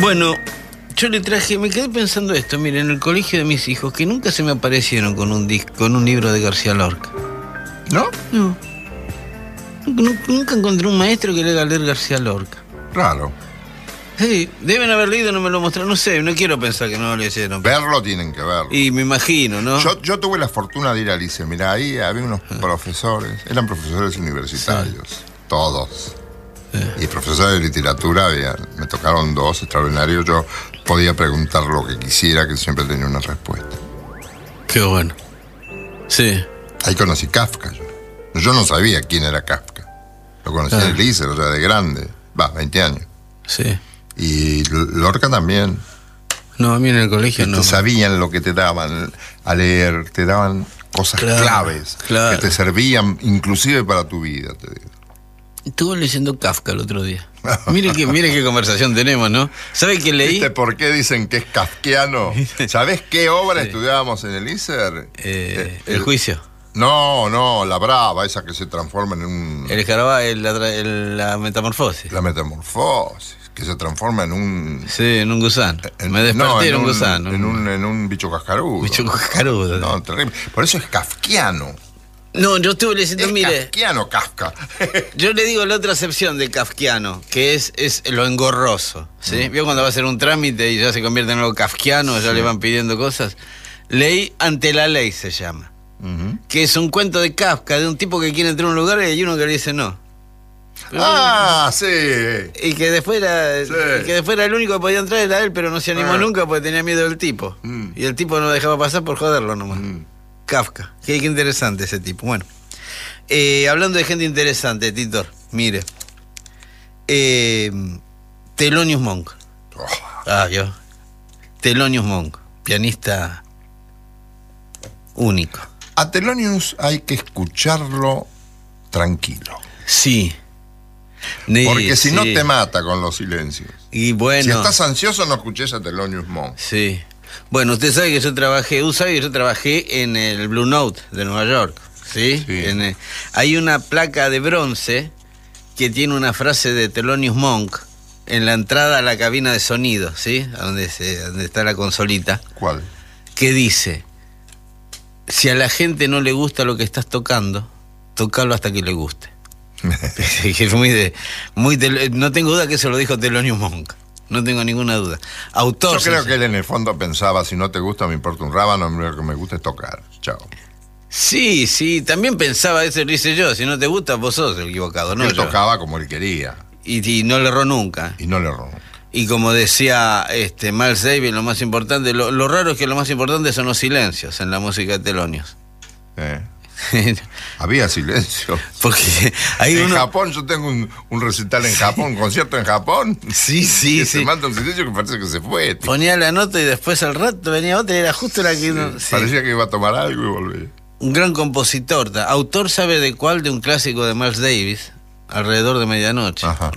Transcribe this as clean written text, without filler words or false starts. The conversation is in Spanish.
Bueno, yo le traje, me quedé pensando esto, mire, en el colegio de mis hijos, que nunca se me aparecieron con un libro de García Lorca. ¿No? No. Nunca encontré un maestro que le haga leer García Lorca. Raro. Sí, deben haber leído, no me lo mostraron, no sé, no quiero pensar que no lo leyeron. Verlo tienen que verlo. Y me imagino, ¿no? Yo tuve la fortuna de ir al ICE. Mirá, ahí había unos profesores, eran profesores universitarios, todos. Y profesores de literatura, me tocaron dos extraordinarios. Yo podía preguntar lo que quisiera, que siempre tenía una respuesta. Qué bueno. Sí. Ahí conocí Kafka. Yo no sabía quién era Kafka. Lo conocí en el ICE, o sea, de grande. 20 años. Sí. Y Lorca también. No, a mí en el colegio no. Sabían lo que te daban a leer, te daban cosas claves que te servían inclusive para tu vida, te digo. Estuve leyendo Kafka el otro día. Mire qué conversación tenemos, ¿no? ¿Sabe qué leí? ¿Viste por qué dicen que es kafkiano? ¿Sabés qué obra estudiábamos en el ISER? El juicio. No, la brava, esa que se transforma en un... El escarabajo, la metamorfosis. La metamorfosis, que se transforma en un... Sí, en un gusano. Me desperté en un gusano. En un bicho cascarudo. Bicho cascarudo. No, terrible. Por eso es kafkiano. No, yo estuve leyendo, mire... Kafkiano, Kafka. Yo le digo la otra acepción de kafkiano, que es lo engorroso, ¿sí? ¿Vio cuando va a hacer un trámite y ya se convierte en algo kafkiano, ya le van pidiendo cosas? Leí Ante la ley, se llama. Que es un cuento de Kafka, de un tipo que quiere entrar a un lugar y hay uno que le dice no. Sí. Y que después era el único que podía entrar, era él, pero no se animó nunca porque tenía miedo del tipo. Y el tipo no dejaba pasar por joderlo nomás. Kafka, qué interesante ese tipo. Bueno, hablando de gente interesante, Titor, mire. Thelonious Monk. ¿Vio? Thelonious Monk, pianista único. A Thelonious hay que escucharlo tranquilo. Sí. Porque si no te mata con los silencios. Y bueno. Si estás ansioso, no escuches a Thelonious Monk. Sí. Bueno, usted sabe que yo trabajé en el Blue Note de Nueva York. ¿Sí? Hay una placa de bronce que tiene una frase de Thelonious Monk en la entrada a la cabina de sonido, ¿sí? Donde está la consolita. ¿Cuál? Que dice: si a la gente no le gusta lo que estás tocando, tocalo hasta que le guste. No tengo duda que eso lo dijo Thelonious Monk. No tengo ninguna duda. Autor. Yo creo que él en el fondo pensaba: si no te gusta, me importa un rábano, lo que me gusta es tocar. Chao. Sí, también pensaba, eso lo hice yo: si no te gusta, vos sos el equivocado, ¿no? Él tocaba como él quería. Y no le erró nunca. Y como decía Miles Davis, lo más importante, lo raro es que lo más importante son los silencios en la música de Thelonious. Había silencio. Porque en Japón, yo tengo un recital en Japón, un concierto en Japón. Sí. Se manda un silencio que parece que se fue. Ponía la nota y después al rato venía otra y era justo la que uno... Parecía que iba a tomar algo y volvía. Un gran compositor. Autor, ¿sabe de cuál? De un clásico de Miles Davis, Alrededor de medianoche. Ajá.